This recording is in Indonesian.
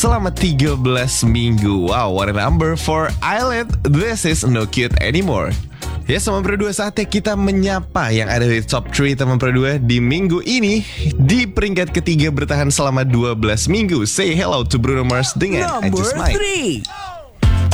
selama 13 minggu. Wow, what a number for Island. This is no cute anymore. Ya, teman berdua, saatnya kita menyapa yang ada di top 3 teman berdua di minggu ini. Di peringkat ketiga bertahan selama 12 minggu. Say hello to Bruno Mars dengan I Number Just Might. 3.